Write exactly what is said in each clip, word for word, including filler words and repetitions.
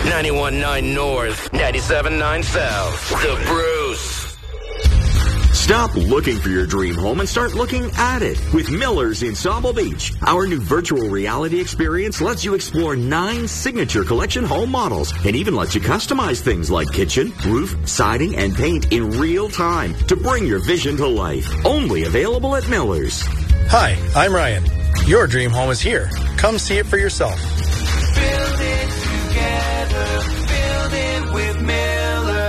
ninety-one point nine North, ninety-seven point nine South. The Bruce. Stop looking for your dream home and start looking at it with Miller's in Sauble Beach. Our new virtual reality experience lets you explore nine signature collection home models and even lets you customize things like kitchen, roof, siding, and paint in real time to bring your vision to life. Only available at Miller's. Hi, I'm Ryan. Your dream home is here. Come see it for yourself. Build it together. Build it with Miller's.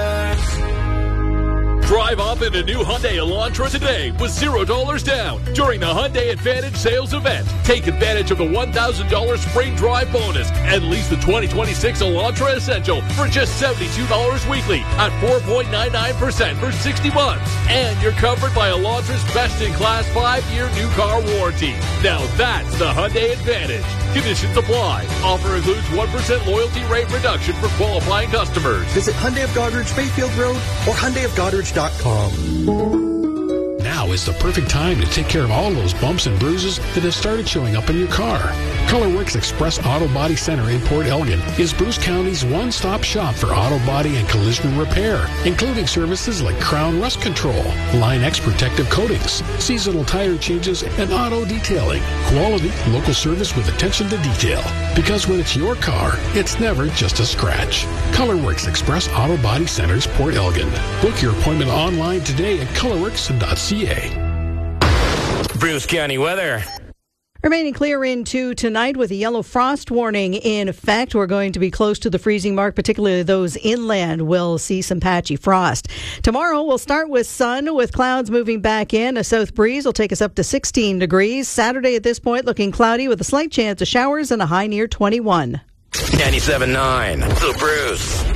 Drive up in a new Hyundai Elantra today with zero dollars down during the Hyundai Advantage sales event. Take advantage of the one thousand dollars spring drive bonus and lease the twenty twenty-six Elantra Essential for just seventy-two dollars weekly at four point nine nine percent for sixty months. And you're covered by Elantra's best-in-class five-year new car warranty. Now that's the Hyundai Advantage. Conditions apply. Offer includes one percent loyalty rate reduction for qualifying customers. Visit Hyundai of Goderich Bayfield Road or Hyundai of Goderich dot com. Now is the perfect time to take care of all those bumps and bruises that have started showing up in your car. Colorworks Express Auto Body Center in Port Elgin is Bruce County's one-stop shop for auto body and collision repair, including services like Crown Rust Control, Line X protective coatings, seasonal tire changes, and auto detailing. Quality, local service with attention to detail. Because when it's your car, it's never just a scratch. Colorworks Express Auto Body Centers, Port Elgin. Book your appointment online today at colorworks dot c a. Bruce County weather. Remaining clear into tonight with a yellow frost warning in effect. We're going to be close to the freezing mark, particularly those inland will see some patchy frost. Tomorrow we'll start with sun with clouds moving back in. A south breeze will take us up to sixteen degrees. Saturday at this point looking cloudy with a slight chance of showers and a high near twenty-one. ninety-seven point nine The Bruce.